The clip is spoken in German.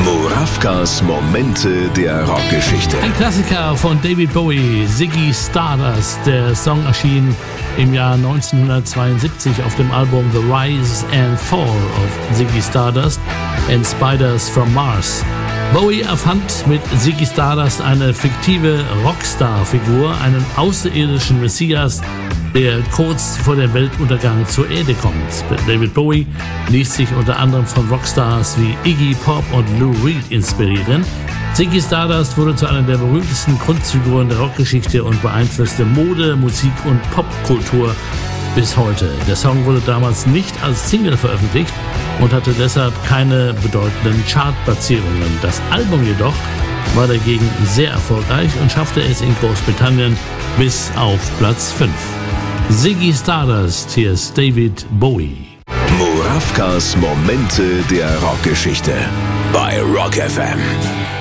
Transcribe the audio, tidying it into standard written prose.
Murawkas Momente der Rockgeschichte. Ein Klassiker von David Bowie, Ziggy Stardust. Der Song erschien im Jahr 1972 auf dem Album The Rise and Fall of Ziggy Stardust and Spiders from Mars. Bowie erfand mit Ziggy Stardust eine fiktive Rockstar-Figur, einen außerirdischen Messias, der kurz vor dem Weltuntergang zur Erde kommt. David Bowie ließ sich unter anderem von Rockstars wie Iggy Pop und Lou Reed inspirieren. Ziggy Stardust wurde zu einer der berühmtesten Kunstfiguren der Rockgeschichte und beeinflusste Mode, Musik und Popkultur bis heute. Der Song wurde damals nicht als Single veröffentlicht und hatte deshalb keine bedeutenden Chartplatzierungen. Das Album jedoch war dagegen sehr erfolgreich und schaffte es in Großbritannien bis auf Platz 5. Ziggy Stardust, hier ist David Bowie. Murawkas Momente der Rockgeschichte bei Rock FM.